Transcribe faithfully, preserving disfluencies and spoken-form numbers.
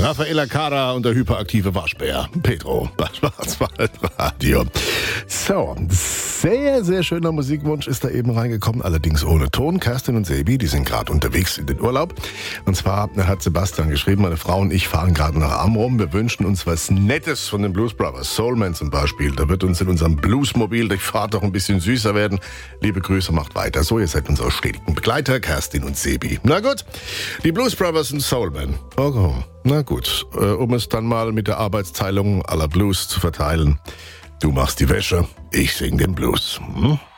Raffaella Cara und der hyperaktive Waschbär. Pedro, das Schwarzwaldradio. So, sehr, sehr schöner Musikwunsch ist da eben reingekommen, allerdings ohne Ton. Kerstin und Sebi, die sind gerade unterwegs in den Urlaub. Und zwar hat Sebastian geschrieben, meine Frau und ich fahren gerade nach Amrum. Wir wünschen uns was Nettes von den Blues Brothers. Soulman zum Beispiel. Da wird uns in unserem Bluesmobil durch Fahrt auch ein bisschen süßer werden. Liebe Grüße, macht weiter so. Ihr seid unsere stetigen Begleiter, Kerstin und Sebi. Na gut, die Blues Brothers und Soulman. Okay. Na gut, äh, um es dann mal mit der Arbeitsteilung aller Blues zu verteilen. Du machst die Wäsche, ich sing den Blues. Hm?